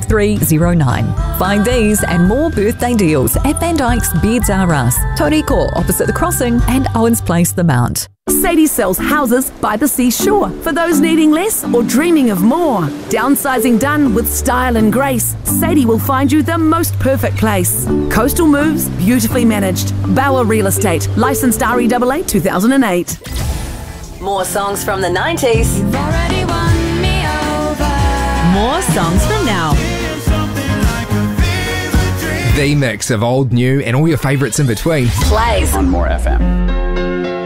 5309. Find these and more birthday deals at Van Dyke's Beards R Us, Toriko opposite the crossing, and Owens Place, the Mount. Sadie sells houses by the seashore for those needing less or dreaming of more. Downsizing done with style and grace, Sadie will find you the most perfect place. Coastal moves, beautifully managed. Bauer Real Estate, licensed REAA 2008. More songs from the 90s. You've already won me over. More songs from now. The mix of old, new, and all your favourites in between. Plays on More FM.